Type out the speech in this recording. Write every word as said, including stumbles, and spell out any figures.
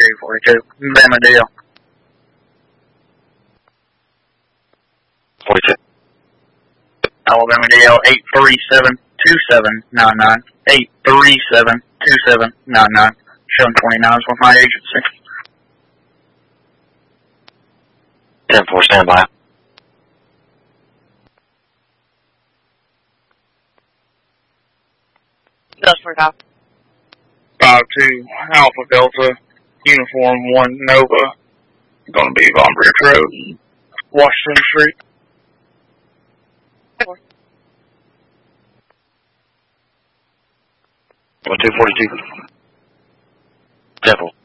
forty-two forty-two. Bamadale. forty-two. Alabama D L eight three seven two seven nine nine. eight three seven two seven nine nine. Showing twenty-nine is with my agency. ten four, stand by. Just for cop. five two Alpha Delta, Uniform one Nova. Gonna be Von Bridge Road, Washington Street. one two forty-two. Temple.